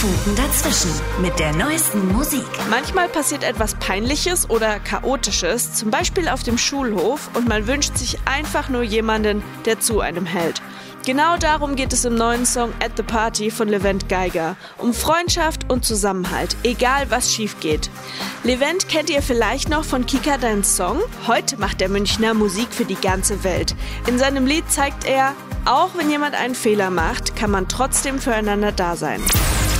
Funken dazwischen mit der neuesten Musik. Manchmal passiert etwas Peinliches oder Chaotisches, zum Beispiel auf dem Schulhof, und man wünscht sich einfach nur jemanden, der zu einem hält. Genau darum geht es im neuen Song At the Party von Levent Geiger. Um Freundschaft und Zusammenhalt, egal was schief geht. Levent kennt ihr vielleicht noch von Kika Dein Song? Heute macht der Münchner Musik für die ganze Welt. In seinem Lied zeigt er, auch wenn jemand einen Fehler macht, kann man trotzdem füreinander da sein.